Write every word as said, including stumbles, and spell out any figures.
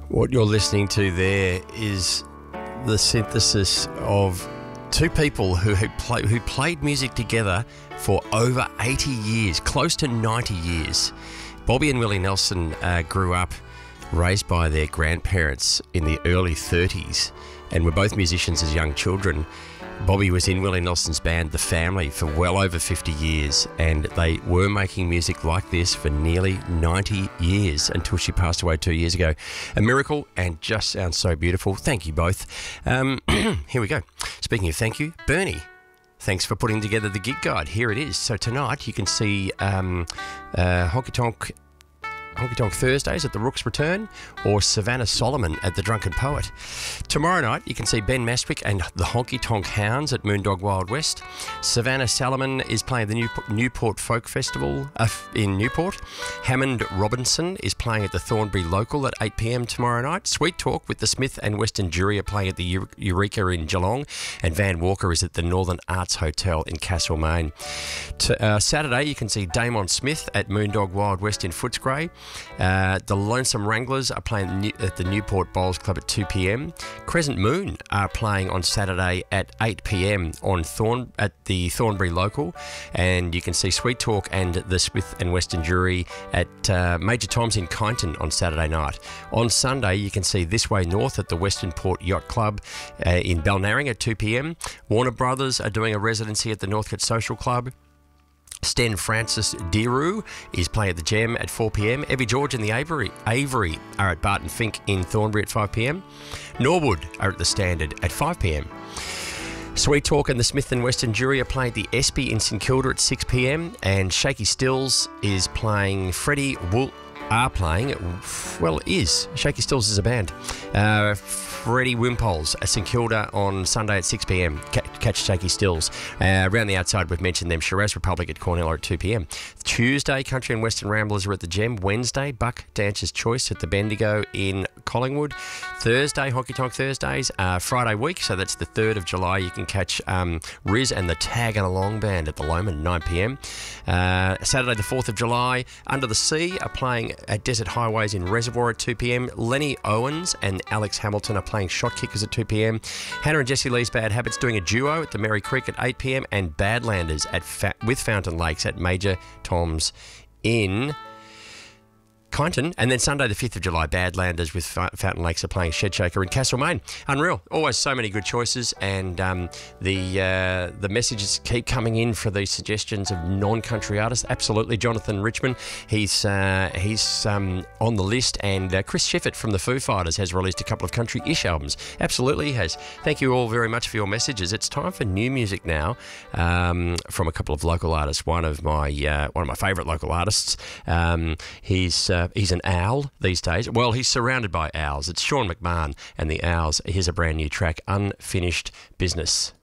What you're listening to there is the synthesis of two people who had play, who played music together for over eighty years, close to ninety years. Bobby and Willie Nelson uh, grew up raised by their grandparents in the early thirties and were both musicians as young children. Bobby was in Willie Nelson's band The Family for well over fifty years, and they were making music like this for nearly ninety years until she passed away two years ago. A miracle, and just sounds so beautiful. Thank you both. Um, here we go. Speaking of thank you, Bernie, thanks for putting together the gig guide. Here it is. So tonight you can see um, uh, Honky Tonk Honky Tonk Thursdays at the Rook's Return, or Savannah Solomon at the Drunken Poet. Tomorrow night you can see Ben Mastwick and the Honky Tonk Hounds at Moondog Wild West. Savannah Solomon is playing the Newport, Newport Folk Festival uh, in Newport. Hammond Robinson is playing at the Thornbury Local at eight p m tomorrow night. Sweet Talk with the Smith and Western Jury are playing at the Eureka in Geelong, and Van Walker is at the Northern Arts Hotel in Castlemaine. T- uh, Saturday you can see Damon Smith at Moondog Wild West in Footscray. Uh, the Lonesome Wranglers are playing at the Newport Bowls Club at two p m. Crescent Moon are playing on Saturday at eight p m on Thorn at the Thornbury Local, and you can see Sweet Talk and the Smith and Western Jury at uh, Major Tom's in Kyneton on Saturday night. On Sunday you can see This Way North at the Western Port Yacht Club uh, in Balnarring at two p m. Warner Brothers are doing a residency at the Northcote Social Club. Sten Francis Deru is playing at the Gem at four p m. Evie George and the Avery, Avery are at Barton Fink in Thornbury at five p m. Norwood are at the Standard at five p m. Sweet Talk and the Smith and Western Jury are playing at the Espy in St Kilda at six p m. And Shaky Stills is playing Freddie Wool. Are playing, well, is Shaky Stills is a band. Uh, Freddie Wimpoles at St Kilda on Sunday at six p m. Catch Shaky Stills. Uh, around the outside, we've mentioned them. Shiraz Republic at Cornell at two p m. Tuesday, Country and Western Ramblers are at the Gem. Wednesday, Buck Dancer's Choice at the Bendigo in Collingwood. Thursday, Honky Tonk Thursdays. Uh, Friday week, so that's the third of July, you can catch um, Riz and the Tagging Along Band at the Loman at nine p m. Uh, Saturday, the fourth of July, Under the Sea are playing at Desert Highways in Reservoir at two p m. Lenny Owens and Alex Hamilton are playing Shot Kickers at two p m. Hannah and Jessie Lee's Bad Habits doing a duo at the Merry Creek at eight p m. And Badlanders at Fa- with Fountain Lakes at Major Tom's in Kyneton. And then Sunday the fifth of July, Badlanders with F- Fountain Lakes are playing Shed Shaker in Castlemaine. Unreal. Always so many good choices, and um, the uh, the messages keep coming in for these suggestions of non-country artists. Absolutely. Jonathan Richmond, he's uh, he's um, on the list, and uh, Chris Sheffert from the Foo Fighters has released a couple of country-ish albums. Absolutely he has. Thank you all very much for your messages. It's time for new music now um, from a couple of local artists. One of my uh, one of my favourite local artists. Um, he's uh, He's an owl these days. Well, he's surrounded by owls. It's Sean McMahon and the Owls. Here's a brand new track, Unfinished Business.